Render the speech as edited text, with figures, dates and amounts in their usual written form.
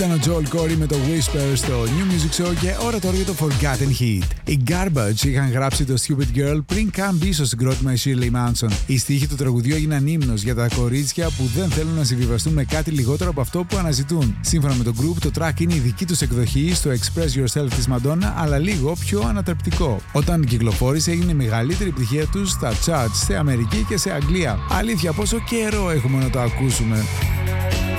Ήταν ο Joel Corey με το Whisper στο New Music Show και ώρα τώρα για το Forgotten Hit. Οι Garbage είχαν γράψει το Stupid Girl πριν καν μπει στο συγκρότημα η Shirley Manson. Οι στίχοι του τραγουδιού έγιναν ύμνος για τα κορίτσια που δεν θέλουν να συμβιβαστούν με κάτι λιγότερο από αυτό που αναζητούν. Σύμφωνα με το group, το track είναι η δική τους εκδοχή στο Express Yourself της Madonna, αλλά λίγο πιο ανατρεπτικό. Όταν κυκλοφόρησε, έγινε η μεγαλύτερη επιτυχία τους στα charts σε Αμερική και σε Αγγλία. Αλήθεια, πόσο καιρό έχουμε να το ακούσουμε.